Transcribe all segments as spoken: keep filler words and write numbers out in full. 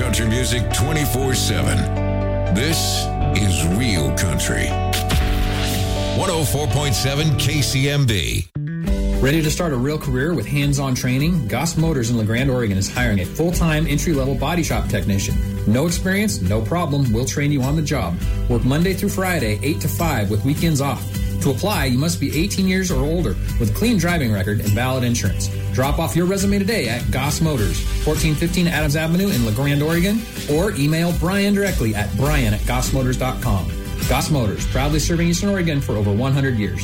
country music twenty-four seven. This is Real Country. one oh four point seven K C M B. Ready to start a real career with hands-on training? Goss Motors in LeGrand, Oregon is hiring a full-time entry-level body shop technician. No experience? No problem. We'll train you on the job. Work Monday through Friday, eight to five with weekends off. To apply, you must be eighteen years or older with a clean driving record and valid insurance. Drop off your resume today at Goss Motors, fourteen fifteen Adams Avenue in LeGrand, Oregon, or email Brian directly at brian at goss motors dot com. Goss Motors, proudly serving Eastern Oregon for over one hundred years.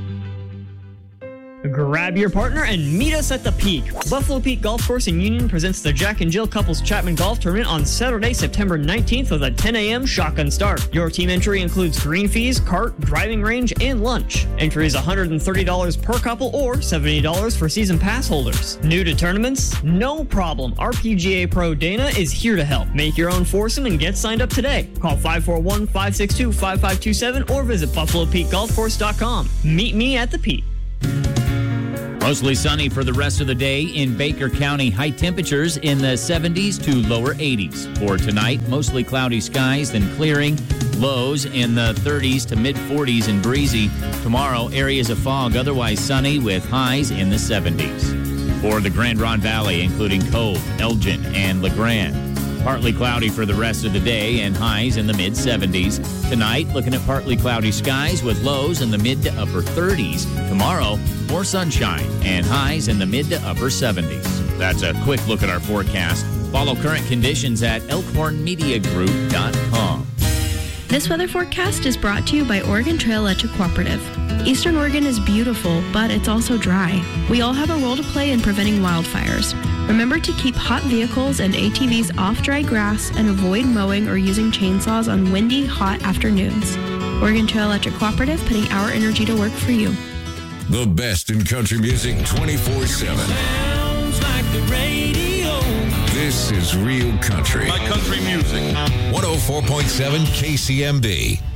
Grab your partner and meet us at the Peak. Buffalo Peak Golf Course in Union presents the Jack and Jill Couples Chapman Golf Tournament on Saturday, September nineteenth with a ten a.m. shotgun start. Your team entry includes green fees, cart, driving range, and lunch. Entry is one hundred thirty dollars per couple or seventy dollars for season pass holders. New to tournaments? No problem. R P G A Pro Dana is here to help. Make your own foursome and get signed up today. Call five four one, five six two, five five two seven or visit buffalo peak golf course dot com. Meet me at the Peak. Mostly sunny for the rest of the day in Baker County. High temperatures in the seventies to lower eighties. For tonight, mostly cloudy skies, then clearing. Lows in the thirties to mid-forties and breezy. Tomorrow, areas of fog, otherwise sunny with highs in the seventies. For the Grand Ronde Valley, including Cove, Elgin, and LeGrand. Partly cloudy for the rest of the day and highs in the mid-seventies. Tonight, looking at partly cloudy skies with lows in the mid to upper thirties. Tomorrow, more sunshine and highs in the mid to upper seventies. That's a quick look at our forecast. Follow current conditions at elkhorn media group dot com. This weather forecast is brought to you by Oregon Trail Electric Cooperative. Eastern Oregon is beautiful, but it's also dry. We all have a role to play in preventing wildfires. Remember to keep hot vehicles and A T Vs off dry grass and avoid mowing or using chainsaws on windy, hot afternoons. Oregon Trail Electric Cooperative, putting our energy to work for you. The best in country music twenty-four seven. Sounds like the radio. This is Real Country. My country music. one oh four point seven K C M B.